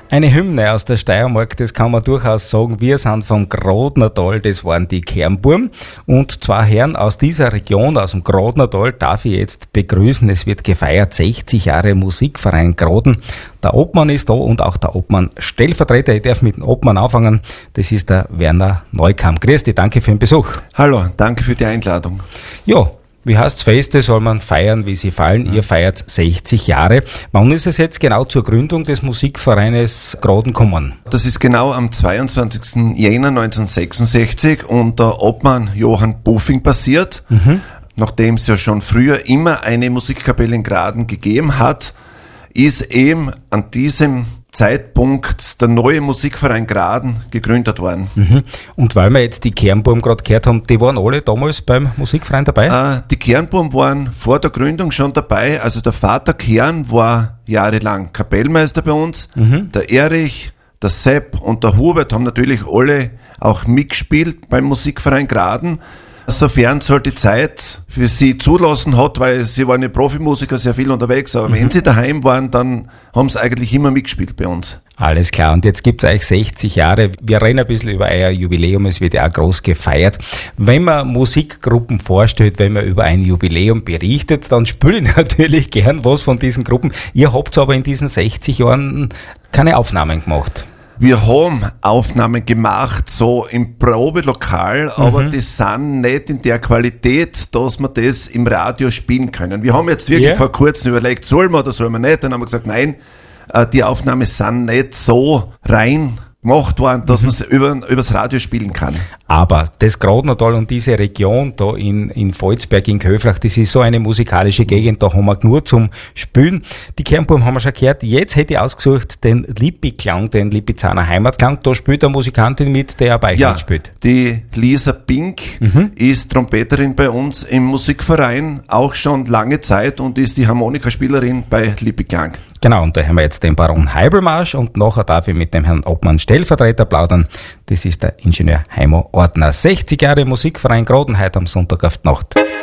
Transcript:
Eine Hymne aus der Steiermark, das kann man durchaus sagen. Wir sind vom Grodnertal, das waren die Kernburm. Und zwei Herren aus dieser Region, aus dem Grodnertal, darf ich jetzt begrüßen. Es wird gefeiert, 60 Jahre Musikverein Groden. Der Obmann ist da und auch der Obmann-Stellvertreter. Ich darf mit dem Obmann anfangen. Das ist der Werner Neukamp. Grüß dich, danke für den Besuch. Hallo, danke für die Einladung. Ja. Wie heißt Feste, soll man feiern, wie sie fallen. Ihr feiert 60 Jahre. Wann ist es jetzt genau zur Gründung des Musikvereines Groden gekommen? Das ist genau am 22. Jänner 1966 unter Obmann Johann Buffing passiert. Nachdem es ja schon früher immer eine Musikkapelle in Graden gegeben hat, ist eben an diesem Zeitpunkt der neue Musikverein Graden gegründet worden. Und weil wir jetzt die Kernburm gerade gehört haben, die waren alle damals beim Musikverein dabei? Die Kernburm waren vor der Gründung schon dabei. Also der Vater Kern war jahrelang Kapellmeister bei uns. Der Erich, der Sepp und der Hubert haben natürlich alle auch mitgespielt beim Musikverein Graden. Sofern es halt die Zeit für sie zulassen hat, weil sie waren ja Profimusiker, sehr viel unterwegs, aber wenn sie daheim waren, dann haben sie eigentlich immer mitgespielt bei uns. Alles klar, und jetzt gibt's euch 60 Jahre. Wir reden ein bisschen über euer Jubiläum, es wird ja auch groß gefeiert. Wenn man Musikgruppen vorstellt, wenn man über ein Jubiläum berichtet, dann spüre ich natürlich gern was von diesen Gruppen. Ihr habt aber in diesen 60 Jahren keine Aufnahmen gemacht. Wir haben Aufnahmen gemacht, so im Probelokal, aber das sind nicht in der Qualität, dass wir das im Radio spielen können. Wir haben jetzt wirklich vor kurzem überlegt, sollen wir oder sollen wir nicht? Dann haben wir gesagt, nein, die Aufnahmen sind nicht so rein gemacht worden, dass man es übers Radio spielen kann. Aber das Grodnertal und diese Region da in Volzberg, in Köflach, das ist so eine musikalische Gegend, da haben wir nur zum Spielen. Die Kernburm haben wir schon gehört. Jetzt hätte ich ausgesucht den Lippi-Klang, den Lipizzaner Heimatklang. Da spielt eine Musikantin mit, der bei euch mitspielt. Die Lisa Pink ist Trompeterin bei uns im Musikverein, auch schon lange Zeit und ist die Harmonikaspielerin bei Lippi-Klang. Genau, und da haben wir jetzt den Baron Heibelmarsch und nachher darf ich mit dem Herrn Obmann Stellvertreter plaudern. Das ist der Ingenieur Heimo Ortner. 60 Jahre Musikverein Groden, heute am Sonntag auf die Nacht.